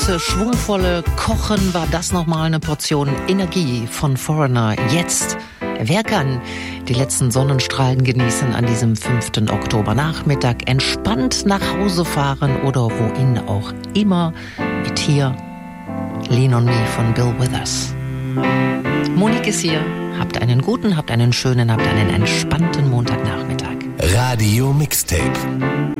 Schwungvolle Kochen war das nochmal eine Portion Energie von Foreigner. Jetzt, wer kann die letzten Sonnenstrahlen genießen an diesem 5. Oktobernachmittag, entspannt nach Hause fahren oder wohin auch immer mit hier Lean on Me von Bill Withers. Monique ist hier. Habt einen guten, habt einen schönen, habt einen entspannten Montagnachmittag. Radio Mixtape.